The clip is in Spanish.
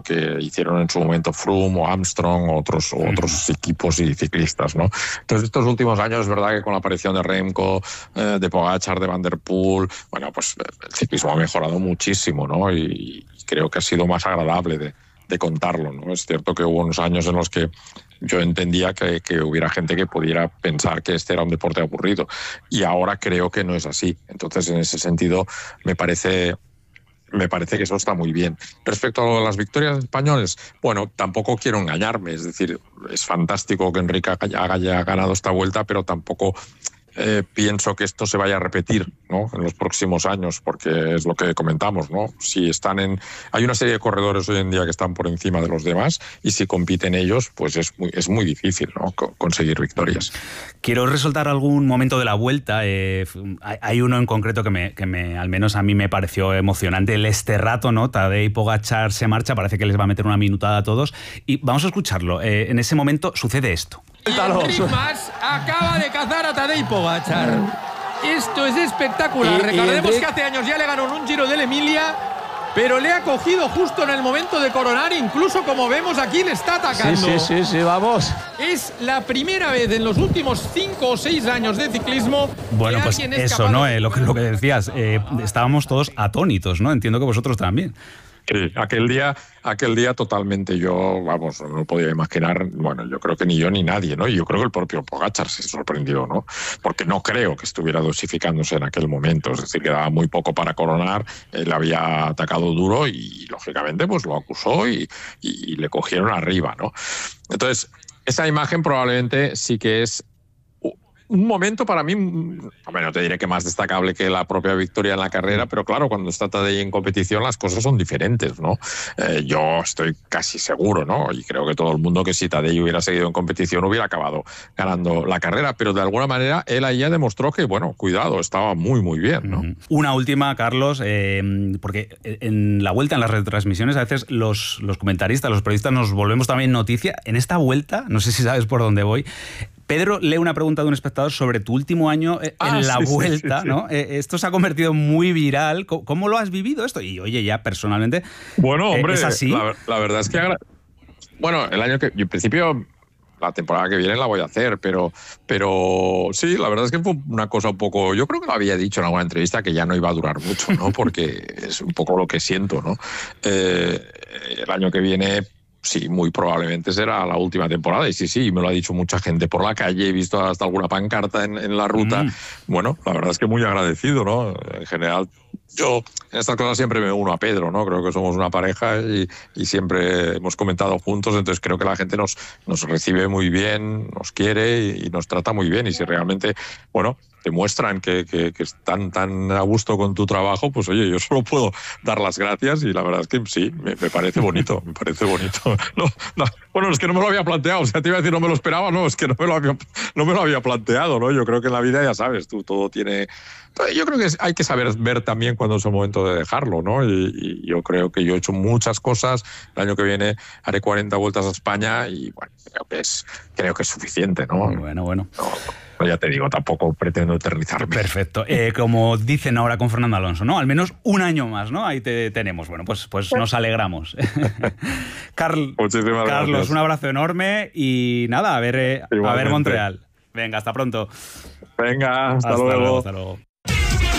que hicieron en su momento Froome o Armstrong o otros equipos y ciclistas, ¿no? Entonces, estos últimos años es verdad que con la aparición de Remco, de Pogačar, de Van der Poel, bueno, pues el ciclismo ha mejorado muchísimo, ¿no? Y creo que ha sido más agradable de contarlo, ¿no? Es cierto que hubo unos años en los que yo entendía que hubiera gente que pudiera pensar que este era un deporte aburrido, y ahora creo que no es así. Entonces, en ese sentido, me parece que eso está muy bien. Respecto a las victorias españoles, bueno, tampoco quiero engañarme, es decir, es fantástico que Enrique haya ganado esta vuelta, pero tampoco pienso que esto se vaya a repetir, ¿no?, en los próximos años, porque es lo que comentamos, ¿no? Si hay una serie de corredores hoy en día que están por encima de los demás, y si compiten ellos, pues es muy difícil, ¿no?, conseguir victorias. Quiero resaltar algún momento de la vuelta. Hay uno en concreto que al menos a mí me pareció emocionante, el rato, ¿no? Tadej Pogačar se marcha, parece que les va a meter una minutada a todos, y vamos a escucharlo. En ese momento sucede esto. Enric Mas acaba de cazar a Tadej Pogačar. Esto es espectacular. Recordemos que hace años ya le ganó en un Giro de la Emilia, pero le ha cogido justo en el momento de coronar. Incluso, como vemos aquí, le está atacando. Sí, vamos. Es la primera vez en los últimos 5 o 6 años de ciclismo. Bueno, pues eso, ¿no? Lo que decías, estábamos todos atónitos, ¿no? Entiendo que vosotros también. Sí, aquel día totalmente yo, vamos, no podía imaginar, bueno, yo creo que ni yo ni nadie, ¿no? Y yo creo que el propio Pogačar se sorprendió, ¿no? Porque no creo que estuviera dosificándose en aquel momento, es decir, quedaba muy poco para coronar, él había atacado duro y, lógicamente, pues lo acusó y le cogieron arriba, ¿no? Entonces, esa imagen probablemente sí que es un momento para mí, no te diré que más destacable que la propia victoria en la carrera, pero claro, cuando está Tadej en competición las cosas son diferentes, ¿no? Yo estoy casi seguro, ¿no? Y creo que todo el mundo, que si Tadej hubiera seguido en competición hubiera acabado ganando la carrera, pero de alguna manera él ahí ya demostró que, bueno, cuidado, estaba muy bien, ¿no? Una última, Carlos, porque en la vuelta, en las retransmisiones, a veces los comentaristas, los periodistas nos volvemos también noticia. En esta vuelta, no sé si sabes por dónde voy, Pedro lee una pregunta de un espectador sobre tu último año en la vuelta, sí. ¿No? Esto se ha convertido muy viral. ¿Cómo lo has vivido esto? Y oye, ya personalmente, bueno, hombre, ¿es así? La verdad es que, bueno, el año que yo en principio, la temporada que viene la voy a hacer, pero sí, la verdad es que fue una cosa un poco, yo creo que lo había dicho en alguna entrevista, que ya no iba a durar mucho, ¿no? Porque es un poco lo que siento, ¿no? El año que viene, sí, muy probablemente será la última temporada. Y sí, me lo ha dicho mucha gente por la calle. He visto hasta alguna pancarta en la ruta. Bueno, la verdad es que muy agradecido, ¿no? En general, yo en estas cosas siempre me uno a Pedro, ¿no? Creo que somos una pareja y siempre hemos comentado juntos. Entonces creo que la gente nos recibe muy bien, nos quiere y nos trata muy bien. Y si realmente, bueno, te muestran que están tan a gusto con tu trabajo, pues oye, yo solo puedo dar las gracias, y la verdad es que sí, me parece bonito, me parece bonito. No, bueno, es que no me lo había planteado, o sea, te iba a decir no me lo esperaba, no, es que no me lo había planteado, ¿no? Yo creo que en la vida, ya sabes, todo tiene... Yo creo que hay que saber ver también cuándo es el momento de dejarlo, ¿no? Y yo creo que yo he hecho muchas cosas. El año que viene haré 40 vueltas a España y, bueno, creo que es suficiente, ¿no? Bueno. No, ya te digo, tampoco pretendo eternizarme. Perfecto. Como dicen ahora con Fernando Alonso, ¿no? Al menos un año más, ¿no? Ahí te tenemos. Bueno, pues nos alegramos. Carlos, gracias. Un abrazo enorme y nada, a ver Montreal. Venga, hasta pronto. Venga, hasta luego. Hasta luego.